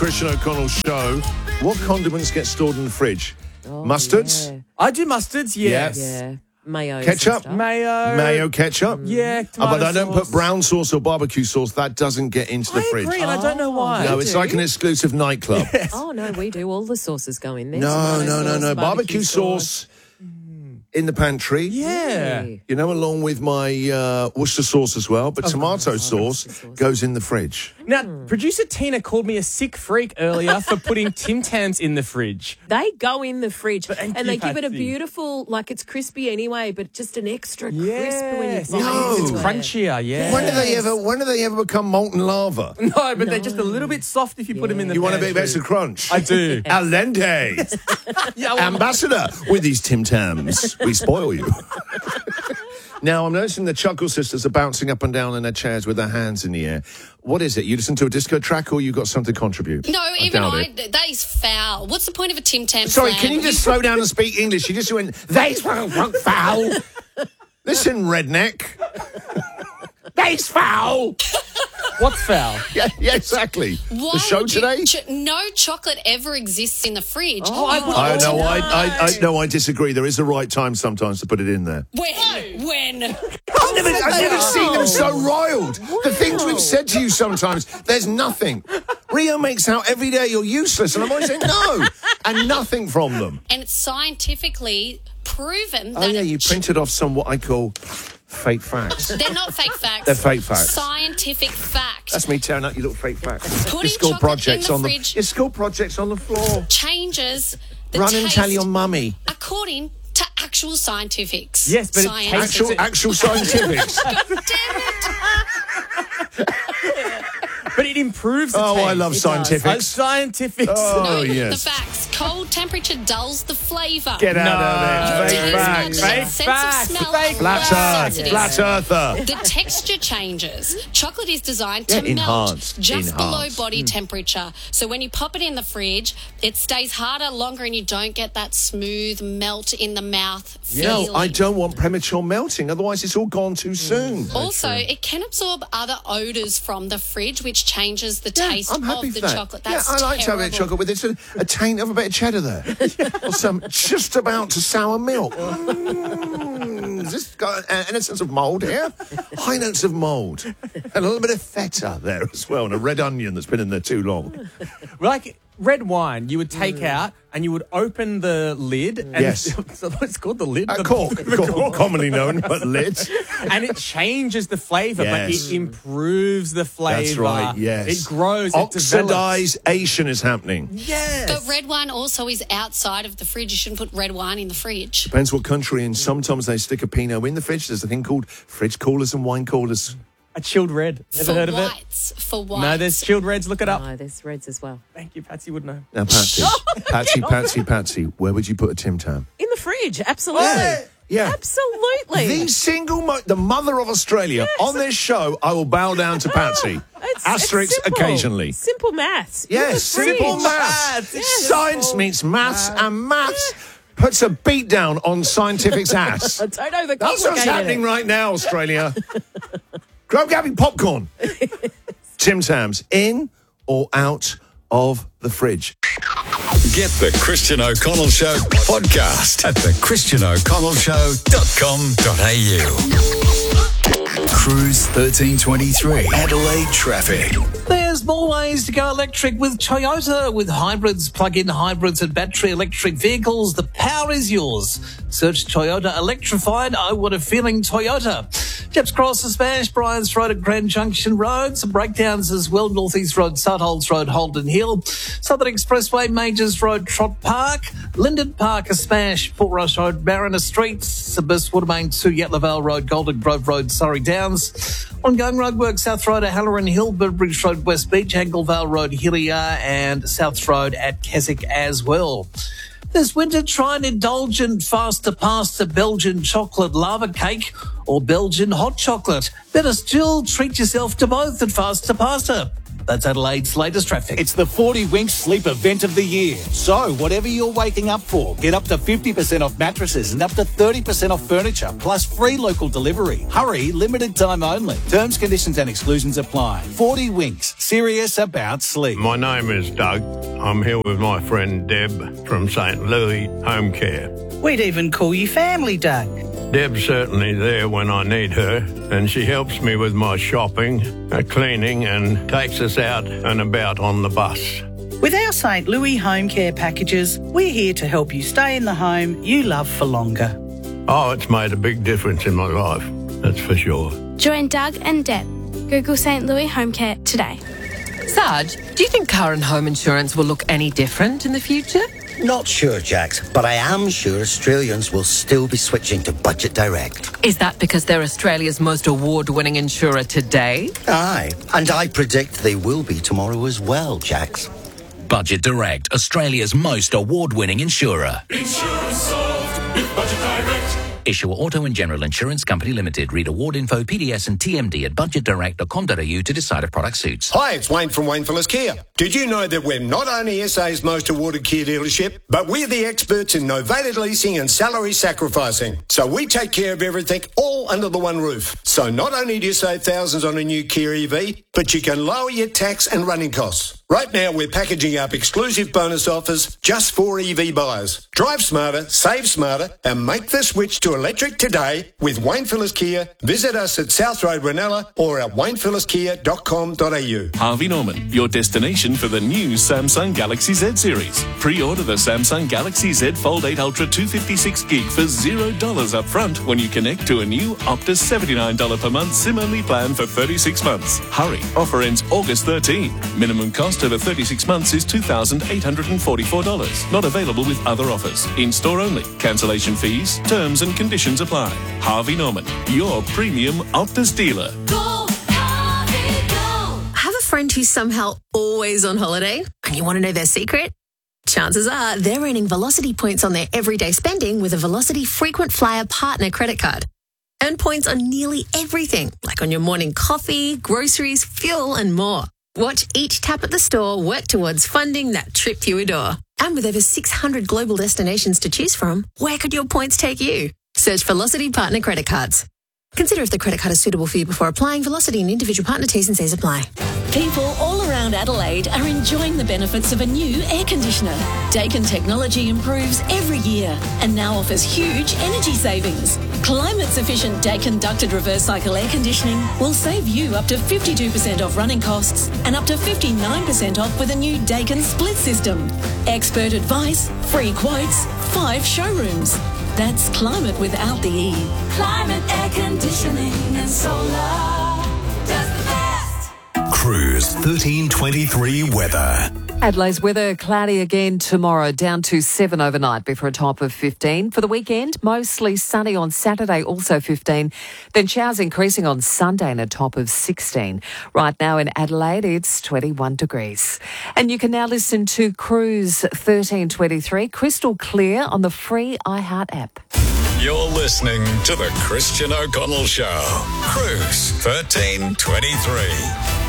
Christian O'Connell show. What condiments get stored in the fridge? Mustards? Yeah. I do mustards, yes. Yeah. Mayo. Ketchup? Mayo. Ketchup? Yeah, But tomato I don't sauce. put brown sauce or barbecue sauce. That doesn't get into the I fridge. agree, and I don't know why. No, it's like an exclusive nightclub. Oh, no, we do. All the sauces go in there. No. Tomato sauce, Barbecue sauce in the pantry. Yeah. You know, along with my Worcester sauce as well. But tomato sauce goes in the fridge. Now, producer Tina called me a sick freak earlier for putting Tim Tams in the fridge. They go in the fridge Thank and you, they give it a Patsy. beautiful, like it's crispy anyway, but just an extra crisp when you Yes, bite No. it's into it. crunchier, yeah. When do they ever become molten lava? No, but they're just a little bit soft if you put them in the You want a bit of pantry. extra crunch? I do. Al dente. Yeah, well, Ambassador, with these Tim Tams, we spoil you. Now, I'm noticing the Chuckle Sisters are bouncing up and down in their chairs with their hands in the air. What is it? You listen to a disco track or you got something to contribute? No, even doubt I. That is foul. What's the point of a Tim Tam? Sorry, slam? can you just slow down and speak English? You just went, they's foul. Listen, redneck. They's foul. what's foul? Yeah, exactly. Why The show would you- today? no chocolate ever exists in the fridge. I I disagree. There is a right time sometimes to put it in there. When? I've never seen them so riled. The things we've said to you sometimes, there's nothing. Rio makes out every day you're useless, and I'm always saying no, and nothing from them. And it's scientifically proven that Oh, yeah, you printed off some what I call fake facts. they're not fake facts. They're fake facts. Scientific facts. That's me tearing up your little fake facts. Putting Your school chocolate projects in the on fridge- your school projects on the floor. changes the Run taste and tell your mummy. according to actual scientifics. Yes, but it Science. tastes- Actual scientifics. God damn it. But it improves the Oh, taste. I love It does. scientifics. Scientifics. Oh, No, yes. the facts. Cold temperature dulls the flavour. Get out No. of there. Your Fake taste facts. buds Fake and sense facts. of smell Fake are Flat less Earth. sensitive. Flat Earther. The texture changes. Chocolate is designed to Yeah, melt enhanced. just below Enhanced. body temperature. So when you pop it in the fridge, it stays harder longer and you don't get that smooth melt in the mouth feeling. No, I don't want premature melting. Otherwise, it's all gone too soon. Also, it can absorb other odours from the fridge, which changes the taste I'm happy of for the that. chocolate. That's I like to have a bit of terrible. chocolate with it. A taint of a bit of cheddar there. Or some just about to sour milk. Has this got an innocence of mould here? High notes of mould. And a little bit of feta there as well. And a red onion that's been in there too long. Like red wine, you would take out and you would open the lid. And Yes. So it's called the lid. The Cork, the cork. commonly known, but lids. And it changes the flavour, but Yes. it improves the flavour. That's right, yes. It grows, it develops. Oxidization is happening. Yes. But red wine also is outside of the fridge. You shouldn't put red wine in the fridge. Depends what country, and sometimes they stick a Pinot in the fridge. There's a thing called fridge coolers and wine coolers. A chilled red. Ever heard of it? For whites. No, there's chilled reds. Look it up. No, there's reds as well. Thank you, Patsy would know. Now, Patsy, where would you put a Tim Tam? In the fridge, absolutely. Yeah. Absolutely. The the mother of Australia, on this show, I will bow down to Patsy. It's Asterisk simple. occasionally. Simple maths. In Yes, the fridge. simple maths. Yes. Science meets maths, and maths puts a beat down on scientific's ass. I don't know the That's what's happening right now, Australia. Grab Gabby popcorn. Tim Tams, in or out of the fridge? Get the Christian O'Connell Show podcast at thechristianoconnellshow.com.au. Cruise 1323 Adelaide traffic. There's more ways to go electric with Toyota. With hybrids, plug-in hybrids and battery electric vehicles, the power is yours. Search Toyota Electrified. Oh, what a feeling, Toyota. Depps Cross, Smash, Bryans Road at Grand Junction Road. Some breakdowns as well. North East Road, Sutholds Road, Holden Hill. Southern Expressway, Majors Road, Trott Park. Linden Park, a smash. Port Rush Road, Mariner Street. Sabis, Watermain 2, Yatlavale Road, Golden Grove Road, Surrey Downs. Ongoing roadwork, South Road at Halloran Hill, Birdbridge Road, West Beach, Anglevale Road, Hillier, and South Road at Keswick as well. This winter, try an indulgent faster pasta Belgian chocolate lava cake or Belgian hot chocolate. Better still, treat yourself to both at Faster Pasta. That's Adelaide's latest traffic. It's the 40 Winks Sleep Event of the year. So, whatever you're waking up for, get up to 50% off mattresses and up to 30% off furniture, plus free local delivery. Hurry, limited time only. Terms, conditions and exclusions apply. 40 Winks, serious about sleep. My name is Doug. I'm here with my friend Deb from St. Louis Home Care. We'd even call you family, Doug. Deb's certainly there when I need her, and she helps me with my shopping, cleaning, and takes us out and about on the bus. With our St. Louis Home Care packages, we're here to help you stay in the home you love for longer. Oh, it's made a big difference in my life, that's for sure. Join Doug and Deb. Google St. Louis Home Care today. Sarge, do you think car and home insurance will look any different in the future? Not sure, Jax, but I am sure Australians will still be switching to Budget Direct. Is that because they're Australia's most award-winning insurer today? Aye, and I predict they will be tomorrow as well, Jax. Budget Direct, Australia's most award-winning insurer. Insurance solved with Budget Direct. Issuer Auto and General Insurance Company Limited. Read award info, PDS and TMD at budgetdirect.com.au to decide if product suits. Hi, it's Wayne from Wayne Phillips Kia. Did you know that we're not only SA's most awarded Kia dealership, but we're the experts in novated leasing and salary sacrificing. So we take care of everything all under the one roof. So not only do you save thousands on a new Kia EV, but you can lower your tax and running costs. Right now, we're packaging up exclusive bonus offers just for EV buyers. Drive smarter, save smarter, and make the switch to electric today with Wayne Phillips Kia. Visit us at South Road, Ranella, or at waynephillipskia.com.au. Harvey Norman, your destination for the new Samsung Galaxy Z series. Pre-order the Samsung Galaxy Z Fold 8 Ultra 256 gig for $0 up front when you connect to a new Optus $79 per month SIM-only plan for 36 months. Hurry, offer ends August 13. Minimum cost over 36 months is $2,844. Not available with other offers. In-store only. Cancellation fees, terms and conditions apply. Harvey Norman, your premium Optus dealer. Go, Harvey, go. Have a friend who's somehow always on holiday and you want to know their secret? Chances are they're earning Velocity points on their everyday spending with a Velocity Frequent Flyer Partner credit card. Earn points on nearly everything, like on your morning coffee, groceries, fuel and more. Watch each tap at the store work towards funding that trip you adore. And with over 600 global destinations to choose from, where could your points take you? Search Velocity Partner Credit Cards. Consider if the credit card is suitable for you before applying. Velocity and individual partner T's and C's apply. People all around Adelaide are enjoying the benefits of a new air conditioner. Daikin technology improves every year and now offers huge energy savings. Climate-sufficient Daikin ducted reverse cycle air conditioning will save you up to 52% off running costs and up to 59% off with a new Daikin split system. Expert advice, free quotes, 5 showrooms. That's climate without the E. Climate air conditioning and solar does the best. Cruise 1323 weather. Adelaide's weather cloudy again tomorrow, down to 7 overnight before a top of 15. For the weekend, mostly sunny on Saturday, also 15. Then showers increasing on Sunday and a top of 16. Right now in Adelaide, it's 21 degrees. And you can now listen to Cruise 1323 crystal clear on the free iHeart app. You're listening to The Christian O'Connell Show. Cruise 1323.